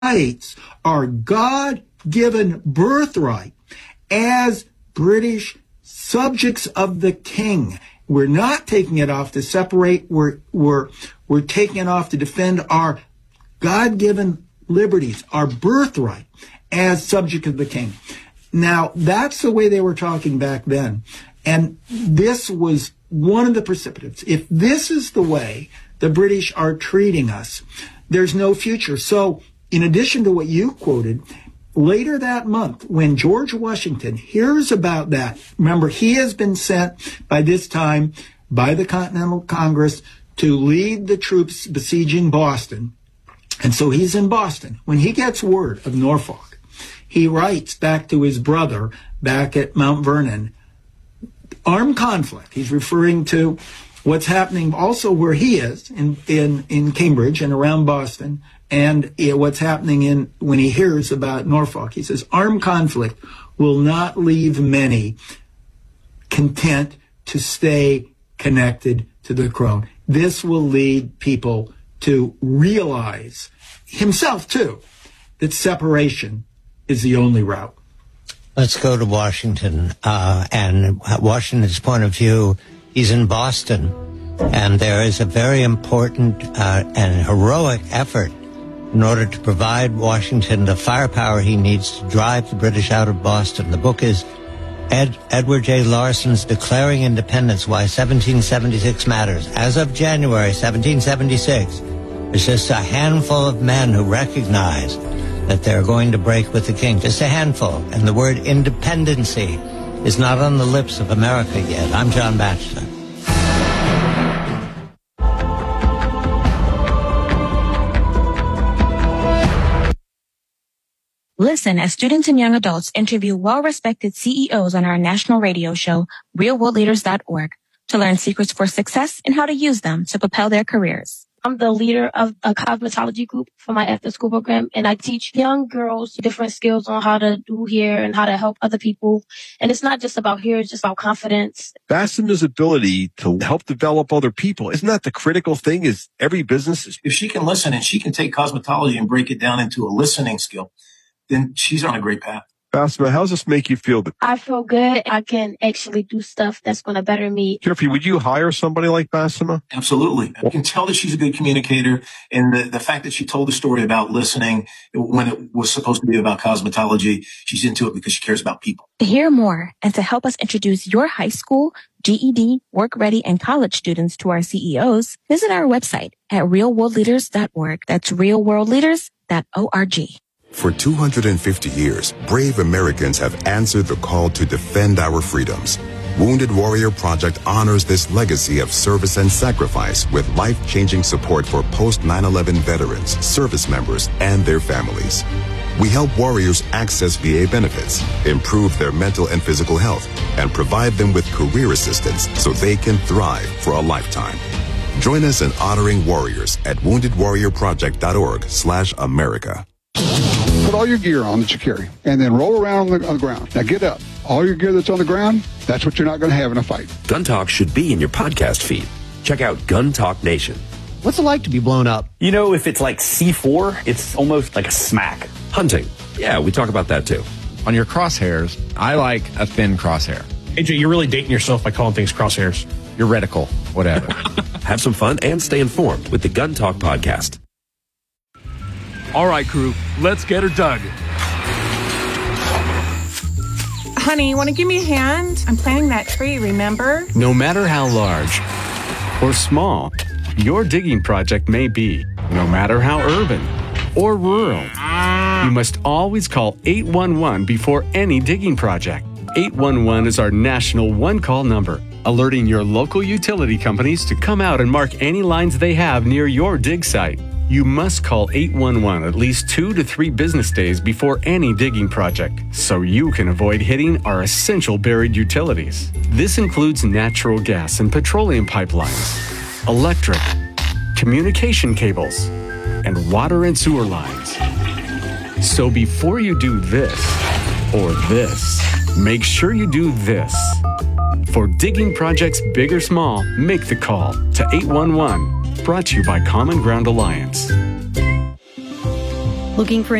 rights, our God-given birthright as British subjects of the king. We're not taking it off to separate. We're taking it off to defend our God-given liberties, our birthright as subject of the king. Now, that's the way they were talking back then. And this was one of the precipitants. If this is the way the British are treating us, there's no future. So, in addition to what you quoted, later that month, when George Washington hears about that, remember, he has been sent by this time by the Continental Congress to lead the troops besieging Boston. And so he's in Boston. When he gets word of Norfolk, he writes back to his brother back at Mount Vernon, armed conflict. He's referring to what's happening also where he is in Cambridge and around Boston, and what's happening when he hears about Norfolk. He says, armed conflict will not leave many content to stay connected to the crown. This will lead people to realize, himself too, that separation is the only route. Let's go to Washington. And Washington's point of view, he's in Boston, and there is a very important and heroic effort in order to provide Washington the firepower he needs to drive the British out of Boston. The book is Edward J. Larson's Declaring Independence, Why 1776 Matters. As of January 1776, there's just a handful of men who recognize that they're going to break with the king. Just a handful. And the word independency is not on the lips of America yet. I'm John Batchelor. Listen as students and young adults interview well-respected CEOs on our national radio show, realworldleaders.org, to learn secrets for success and how to use them to propel their careers. I'm the leader of a cosmetology group for my after-school program, and I teach young girls different skills on how to do hair and how to help other people. And it's not just about hair, it's just about confidence. Bassema's ability to help develop other people, isn't that the critical thing? Is every business? If she can listen and she can take cosmetology and break it down into a listening skill, then she's on a great path. Bassema, how does this make you feel? I feel good. I can actually do stuff that's going to better me. Jeffrey, would you hire somebody like Bassema? Absolutely. I can tell that she's a good communicator. And the fact that she told the story about listening when it was supposed to be about cosmetology, she's into it because she cares about people. To hear more and to help us introduce your high school, GED, work ready, and college students to our CEOs, visit our website at realworldleaders.org. That's realworldleaders.org. For 250 years, brave Americans have answered the call to defend our freedoms. Wounded Warrior Project honors this legacy of service and sacrifice with life-changing support for post-9/11 veterans, service members, and their families. We help warriors access VA benefits, improve their mental and physical health, and provide them with career assistance so they can thrive for a lifetime. Join us in honoring warriors at woundedwarriorproject.org/America. Put all your gear on that you carry, and then roll around on the ground. Now get up. All your gear that's on the ground, that's what you're not going to have in a fight. Gun Talk should be in your podcast feed. Check out Gun Talk Nation. What's it like to be blown up? You know, if it's like C4, it's almost like a smack. Hunting. Yeah, we talk about that too. On your crosshairs, I like a thin crosshair. AJ, you're really dating yourself by calling things crosshairs. Your reticle, whatever. Have some fun and stay informed with the Gun Talk podcast. All right, crew, let's get her dug. Honey, you want to give me a hand? I'm planting that tree, remember? No matter how large or small your digging project may be, no matter how urban or rural, you must always call 811 before any digging project. 811 is our national one-call number, alerting your local utility companies to come out and mark any lines they have near your dig site. You must call 811 at least 2 to 3 business days before any digging project, so you can avoid hitting our essential buried utilities. This includes natural gas and petroleum pipelines, electric, communication cables, and water and sewer lines. So before you do this or this, make sure you do this. For digging projects big or small, make the call to 811. Brought to you by Common Ground Alliance. Looking for